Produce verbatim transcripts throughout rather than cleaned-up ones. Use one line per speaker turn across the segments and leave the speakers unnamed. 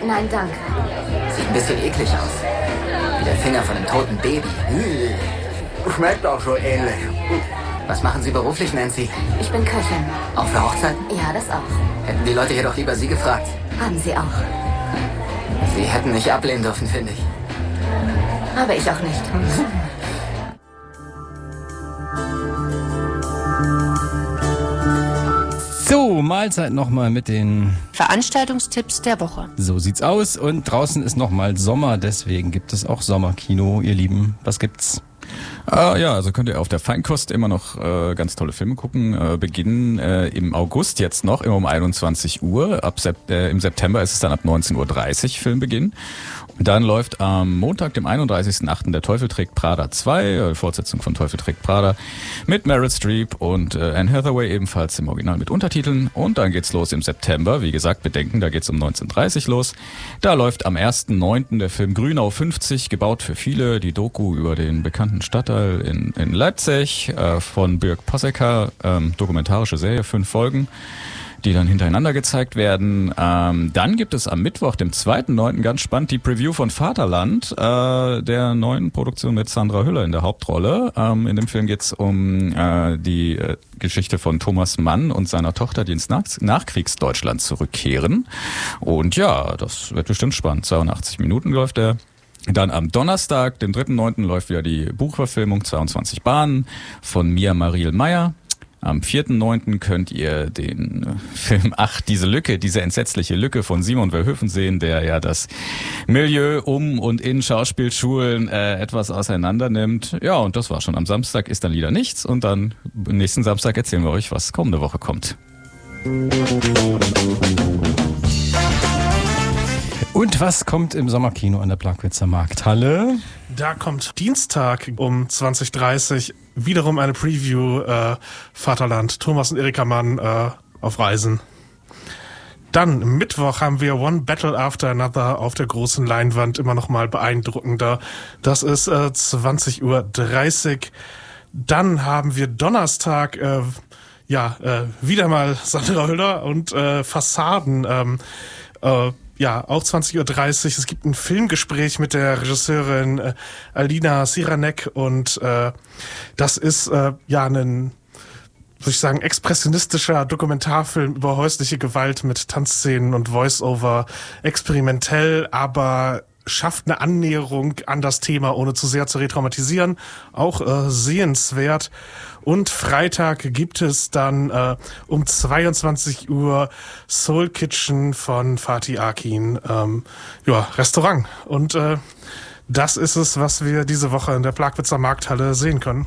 Nein, danke.
Sieht ein bisschen eklig aus. Wie der Finger von einem toten Baby.
Schmeckt auch so ähnlich.
Was machen Sie beruflich, Nancy?
Ich bin Köchin.
Auch für Hochzeiten?
Ja, das auch.
Hätten die Leute hier doch lieber Sie gefragt.
Haben Sie auch.
Sie hätten nicht ablehnen dürfen, finde ich.
Habe ich auch nicht.
So, Mahlzeit nochmal mit den
Veranstaltungstipps der Woche.
So sieht's aus und draußen ist nochmal Sommer, deswegen gibt es auch Sommerkino, ihr Lieben. Was gibt's?
Äh, ja, also könnt ihr auf der Feinkost immer noch äh, ganz tolle Filme gucken. Äh, beginnen äh, im August jetzt noch, immer um einundzwanzig Uhr. Ab Sep- äh, Im September ist es dann ab neunzehn Uhr dreißig Filmbeginn. Und dann läuft am Montag, dem einunddreißigsten achten Der Teufel trägt Prada zwei, äh, Fortsetzung von Teufel trägt Prada, mit Meryl Streep und äh, Anne Hathaway ebenfalls im Original mit Untertiteln. Und dann geht's los im September. Wie gesagt, bedenken, da geht's um neunzehn Uhr dreißig los. Da läuft am ersten neunten der Film Grünau fünfzig, gebaut für viele, die Doku über den bekannten Stadtteil in, in Leipzig äh, von Birk Possecker, ähm, dokumentarische Serie, fünf Folgen, die dann hintereinander gezeigt werden. Ähm, dann gibt es am Mittwoch, dem zweiten neunten ganz spannend, die Preview von Vaterland, äh, der neuen Produktion mit Sandra Hüller in der Hauptrolle. Ähm, in dem Film geht es um äh, die äh, Geschichte von Thomas Mann und seiner Tochter, die ins Nach- Nachkriegsdeutschland zurückkehren. Und ja, das wird bestimmt spannend. zweiundachtzig Minuten läuft der. Dann am Donnerstag, dem dritten neunten läuft wieder die Buchverfilmung zweiundzwanzig Bahnen von Mia Mariel Meyer. Am vierten neunten könnt ihr den Film Ach, diese Lücke, diese entsetzliche Lücke von Simon Verhoeven sehen, der ja das Milieu um und in Schauspielschulen äh, etwas auseinander nimmt. Ja, und das war schon. Am Samstag ist dann wieder nichts und dann nächsten Samstag erzählen wir euch, was kommende Woche kommt.
Und was kommt im Sommerkino an der Plagwitzer Markthalle?
Da kommt Dienstag um zwanzig Uhr dreißig wiederum eine Preview äh, Vaterland. Thomas und Erika Mann äh, auf Reisen. Dann Mittwoch haben wir One Battle After Another auf der großen Leinwand. Immer noch mal beeindruckender. Das ist äh, zwanzig Uhr dreißig. Dann haben wir Donnerstag äh, ja äh, wieder mal Sandra Hüller und äh, Fassaden. Ähm, äh, Ja, auch zwanzig Uhr dreißig. Es gibt ein Filmgespräch mit der Regisseurin äh, Alina Siranek und äh, das ist äh, ja ein, würde ich sagen, expressionistischer Dokumentarfilm über häusliche Gewalt mit Tanzszenen und Voice-Over. Experimentell, aber schafft eine Annäherung an das Thema, ohne zu sehr zu retraumatisieren. Auch äh, sehenswert. Und Freitag gibt es dann äh, um zweiundzwanzig Uhr Soul Kitchen von Fatih Akin. Ähm, ja, Restaurant. Und äh, das ist es, was wir diese Woche in der Plagwitzer Markthalle sehen können.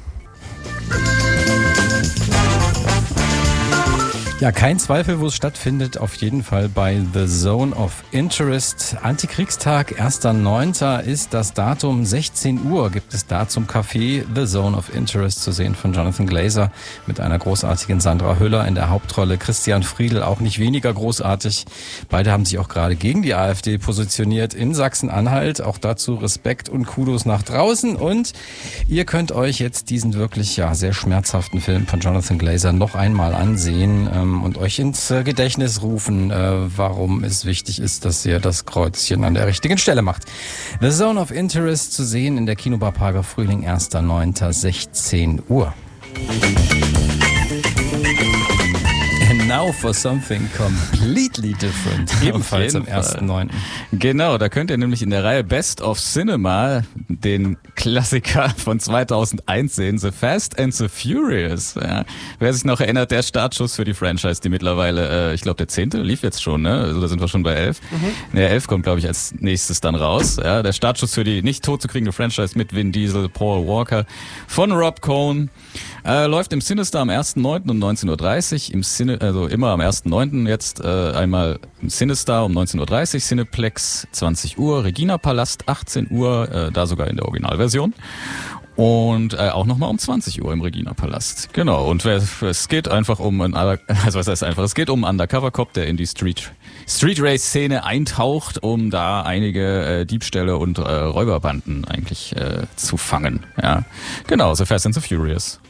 Ja, kein Zweifel, wo es stattfindet, auf jeden Fall bei The Zone of Interest. Antikriegstag, erster neunter ist das Datum, sechzehn Uhr gibt es da zum Café The Zone of Interest zu sehen von Jonathan Glazer mit einer großartigen Sandra Hüller in der Hauptrolle, Christian Friedl auch nicht weniger großartig. Beide haben sich auch gerade gegen die AfD positioniert in Sachsen-Anhalt. Auch dazu Respekt und Kudos nach draußen. Und ihr könnt euch jetzt diesen wirklich ja sehr schmerzhaften Film von Jonathan Glazer noch einmal ansehen und euch ins Gedächtnis rufen, äh, warum es wichtig ist, dass ihr das Kreuzchen an der richtigen Stelle macht. The Zone of Interest zu sehen in der Kinobar Prager Frühling, erster neunter sechzehn Uhr. And now for something completely different. Ebenfalls am ersten neunten
Genau, da könnt ihr nämlich in der Reihe Best of Cinema den Klassiker von zweitausendeins sehen, The Fast and the Furious. Ja. Wer sich noch erinnert, der Startschuss für die Franchise, die mittlerweile, äh, ich glaube der zehnte lief jetzt schon, ne? Also da sind wir schon bei elf. Mhm. Der elf kommt, glaube ich, als nächstes dann raus. Ja, der Startschuss für die nicht tot zu kriegende Franchise mit Vin Diesel, Paul Walker von Rob Cohn. Äh, läuft im Cinestar am ersten neunten um neunzehn Uhr dreißig, im Cine, also immer am ersten neunten jetzt äh, einmal im Cinestar um neunzehn Uhr dreißig, Cineplex zwanzig Uhr, Regina Palast achtzehn Uhr, äh, da sogar in der Originalversion. Und äh, auch nochmal um zwanzig Uhr im Regina Palast. Genau, und es geht einfach um ein, also was heißt einfach, es geht um einen Undercover-Cop, der in die Street Street Race-Szene eintaucht, um da einige äh, Diebstähle und äh, Räuberbanden eigentlich äh, zu fangen. Ja, genau, The Fast and the Furious.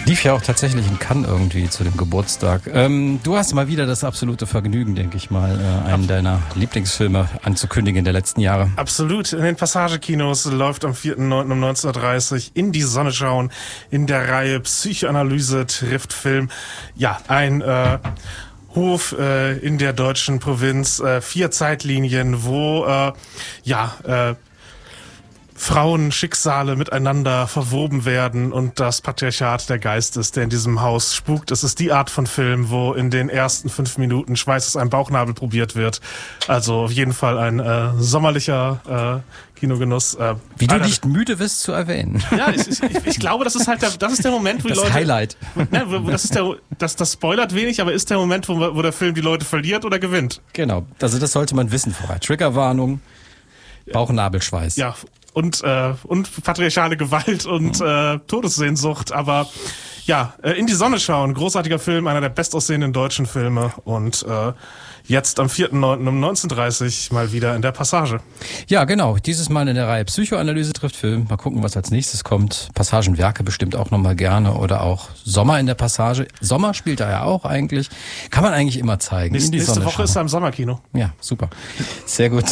Lief ja auch tatsächlich in Cannes irgendwie zu dem Geburtstag. Ähm, du hast mal wieder das absolute Vergnügen, denke ich mal, äh, einen deiner Lieblingsfilme anzukündigen der letzten Jahre.
Absolut. In den Passagekinos läuft am vierten neunten um neunzehn Uhr dreißig In die Sonne schauen in der Reihe Psychoanalyse trifft Film. Ja, ein äh, Hof äh, in der deutschen Provinz, äh, vier Zeitlinien, wo äh, ja äh, Frauenschicksale miteinander verwoben werden und das Patriarchat der Geist ist, der in diesem Haus spukt. Es ist die Art von Film, wo in den ersten fünf Minuten Schweiß aus einem Bauchnabel probiert wird. Also auf jeden Fall ein äh, sommerlicher äh, Kinogenuss. Äh,
Wie du
Alter,
nicht müde wirst zu erwähnen.
Ja, ich, ich, ich glaube, das ist halt der, das ist der Moment, wo
das
die Leute...
Highlight.
Ne, wo, das ist der, das, das spoilert wenig, aber ist der Moment, wo, wo der Film die Leute verliert oder gewinnt.
Genau, also das sollte man wissen vorher. Triggerwarnung, Bauchnabelschweiß.
Ja, und äh, und patriarchale Gewalt und äh, Todessehnsucht, aber ja, äh, in die Sonne schauen, großartiger Film, einer der bestaussehenden deutschen Filme und äh, jetzt am vierten neunten um neunzehn Uhr dreißig mal wieder in der Passage.
Ja, genau, dieses Mal in der Reihe Psychoanalyse trifft Film. Mal gucken, was als nächstes kommt. Passagenwerke bestimmt auch nochmal gerne oder auch Sommer in der Passage. Sommer spielt er ja auch eigentlich. Kann man eigentlich immer zeigen.
Nächste,
in die
nächste
Sonne
Woche
schauen.
ist er im Sommerkino.
Ja, super. Sehr gut.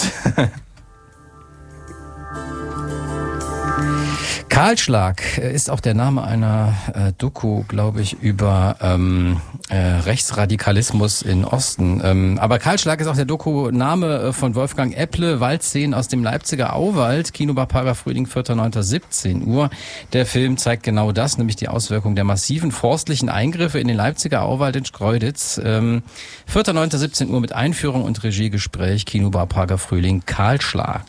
Kahlschlag ist auch der Name einer äh, Doku, glaube ich, über ähm, äh, Rechtsradikalismus in Osten. Ähm, aber Kahlschlag ist auch der Doku-Name von Wolfgang Epple, Waldszenen aus dem Leipziger Auwald, Kinobar Parer Frühling, vierter neunter siebzehn Uhr. Der Film zeigt genau das, nämlich die Auswirkungen der massiven forstlichen Eingriffe in den Leipziger Auwald in Schkeuditz. Ähm, vierter neunter siebzehn Uhr mit Einführung und Regiegespräch, Kinobar Parer Frühling, Kahlschlag.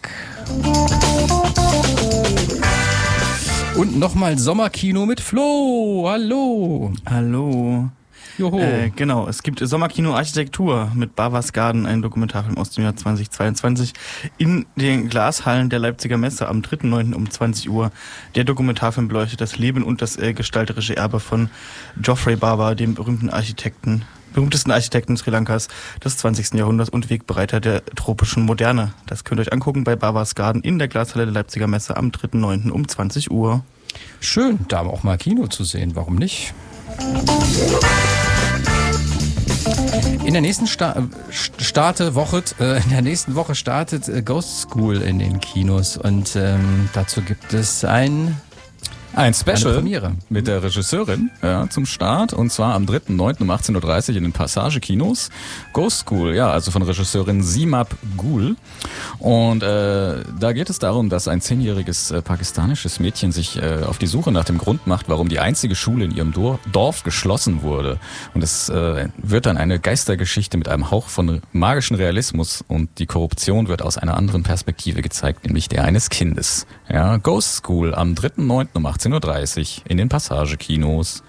Und nochmal Sommerkino mit Flo. Hallo.
Hallo.
Joho.
Äh, genau, es gibt Sommerkino Architektur mit Bavars Garden, ein Dokumentarfilm aus dem Jahr zweitausendzweiundzwanzig in den Glashallen der Leipziger Messe am dritten neunten um zwanzig Uhr. Der Dokumentarfilm beleuchtet das Leben und das äh, gestalterische Erbe von Geoffrey Bawa, dem berühmten Architekten, berühmtesten Architekten Sri Lankas des zwanzigsten Jahrhunderts und Wegbereiter der tropischen Moderne. Das könnt ihr euch angucken bei Bavars Garden in der Glashalle der Leipziger Messe am dritten neunten um zwanzig Uhr.
Schön, da auch mal Kino zu sehen, warum nicht? In der nächsten Sta- Starte Woche, äh, in der nächsten Woche startet äh, Ghost School in den Kinos und ähm, dazu gibt es ein
Ein Special
Premiere.
mit der Regisseurin ja, zum Start und zwar am dritten neunten um achtzehn Uhr dreißig in den Passage-Kinos. Ghost School, ja, also von Regisseurin Simab Gul. Und äh, da geht es darum, dass ein zehnjähriges äh, pakistanisches Mädchen sich äh, auf die Suche nach dem Grund macht, warum die einzige Schule in ihrem Dor- Dorf geschlossen wurde. Und es äh, wird dann eine Geistergeschichte mit einem Hauch von magischen Realismus und die Korruption wird aus einer anderen Perspektive gezeigt, nämlich der eines Kindes. Ja, Ghost School am dritten neunten um achtzehn Uhr dreißig in den Passage-Kinos.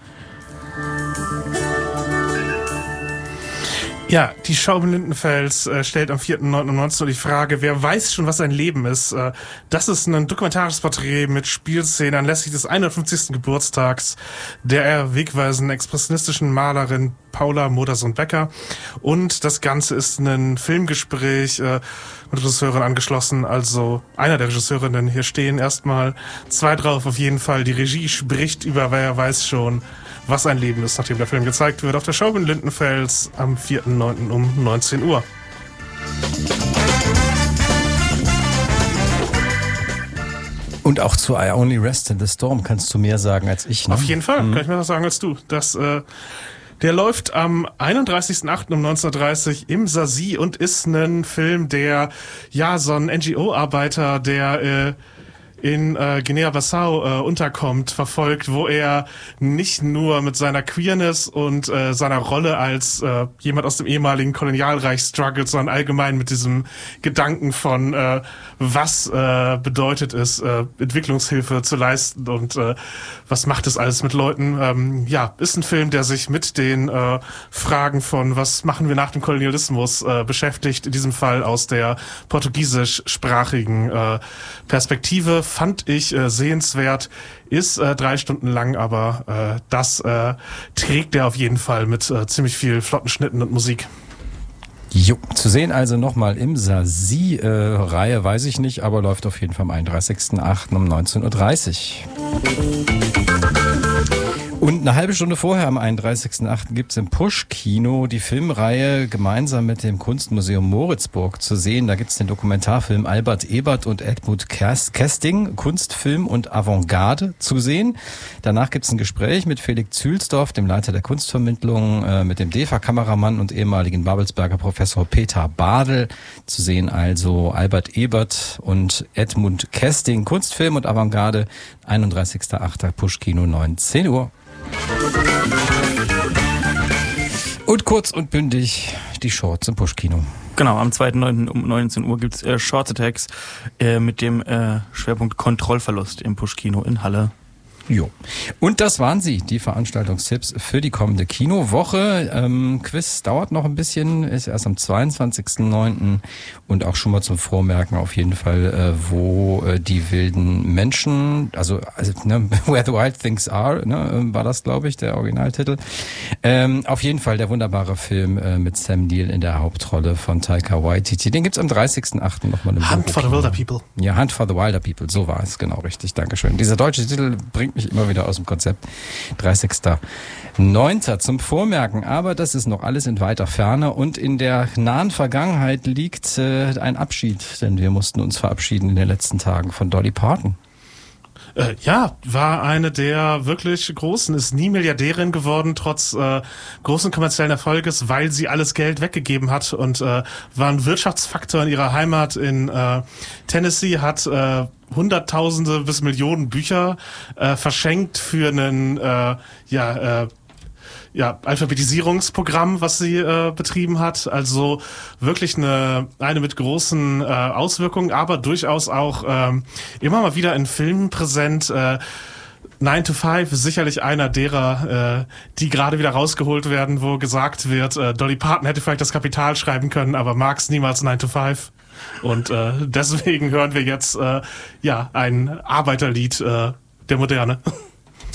Ja, die Schauben Lindenfels äh, stellt am vierten neunten um neunzehn Uhr die Frage, wer weiß schon, was ein Leben ist? Äh, das ist ein dokumentarisches Porträt mit Spielszenen anlässlich des hundertfünfzigsten Geburtstags der wegweisenden expressionistischen Malerin Paula Modersohn-Becker. Und das Ganze ist ein Filmgespräch äh, mit Regisseurin angeschlossen. Also einer der Regisseurinnen hier stehen erstmal zwei drauf. Auf jeden Fall die Regie spricht über, wer weiß schon, was ein Leben ist, nachdem der Film gezeigt wird, auf der Schaubude Lindenfels am vierten neunten um neunzehn Uhr.
Und auch zu I Only Rest in the Storm kannst du mehr sagen als ich, ne?
Auf jeden Fall,
Mhm.
kann ich mehr sagen als du. Das, äh, der läuft am einunddreißigsten achten um neunzehn Uhr dreißig im Sasi und ist ein Film, der, ja, so ein N G O-Arbeiter, der, äh, in äh, Guinea-Bissau äh, unterkommt, verfolgt, wo er nicht nur mit seiner Queerness und äh, seiner Rolle als äh, jemand aus dem ehemaligen Kolonialreich struggelt, sondern allgemein mit diesem Gedanken von, äh, was äh, bedeutet es, äh, Entwicklungshilfe zu leisten und äh, was macht es alles mit Leuten. Ähm, ja, ist ein Film, der sich mit den äh, Fragen von, was machen wir nach dem Kolonialismus, äh, beschäftigt, in diesem Fall aus der portugiesischsprachigen äh, Perspektive. Fand ich äh, sehenswert, ist äh, drei Stunden lang, aber äh, das äh, trägt er auf jeden Fall mit äh, ziemlich viel flotten Schnitten und Musik.
Jo, zu sehen also nochmal im Sasi-Reihe, äh, weiß ich nicht, aber läuft auf jeden Fall am einunddreißigsten achten um neunzehn Uhr dreißig. Und eine halbe Stunde vorher, am einunddreißigsten achten gibt es im Push-Kino die Filmreihe gemeinsam mit dem Kunstmuseum Moritzburg zu sehen. Da gibt es den Dokumentarfilm Albert Ebert und Edmund Kesting, Kunstfilm und Avantgarde zu sehen. Danach gibt es ein Gespräch mit Felix Zühlsdorf, dem Leiter der Kunstvermittlung, äh, mit dem D E F A-Kameramann und ehemaligen Babelsberger Professor Peter Badel zu sehen. Also Albert Ebert und Edmund Kesting, Kunstfilm und Avantgarde, einunddreißigsten achten Push-Kino, neunzehn Uhr. Und kurz und bündig die Shorts im Push-Kino.
Genau, am zweiten neunten um neunzehn Uhr gibt's äh, Short Attacks äh, mit dem äh, Schwerpunkt Kontrollverlust im Push-Kino in Halle.
Jo. Und das waren sie, die Veranstaltungstipps für die kommende Kinowoche. Ähm, Quiz dauert noch ein bisschen, ist erst am zweiundzwanzigsten neunten und auch schon mal zum Vormerken auf jeden Fall, äh, wo äh, die wilden Menschen, also, also ne, Where the Wild Things Are, ne, war das, glaube ich, der Originaltitel. Ähm, auf jeden Fall der wunderbare Film äh, mit Sam Neill in der Hauptrolle von Taika Waititi. Den gibt's am dreißigsten achten nochmal im
Hunt for the Wilder People.
Ja, Hunt for the Wilder People, so war es, genau richtig, Dankeschön. Dieser deutsche Titel bringt mich immer wieder aus dem Konzept. dreißigsten neunten zum Vormerken, aber das ist noch alles in weiter Ferne und in der nahen Vergangenheit liegt äh, ein Abschied, denn wir mussten uns verabschieden in den letzten Tagen von Dolly Parton.
Äh, ja, war eine der wirklich großen, ist nie Milliardärin geworden, trotz äh, großen kommerziellen Erfolges, weil sie alles Geld weggegeben hat und äh, war ein Wirtschaftsfaktor in ihrer Heimat in äh, Tennessee, hat äh, Hunderttausende bis Millionen Bücher äh, verschenkt für einen äh, ja, äh, ja, Alphabetisierungsprogramm, was sie äh, betrieben hat. Also wirklich eine eine mit großen äh, Auswirkungen, aber durchaus auch ähm, immer mal wieder in Filmen präsent. Äh, nine to five ist sicherlich einer derer, äh, die gerade wieder rausgeholt werden, wo gesagt wird, äh, Dolly Parton hätte vielleicht das Kapital schreiben können, aber mag's niemals nine to five. Und äh, deswegen hören wir jetzt äh, ja ein Arbeiterlied äh, der Moderne.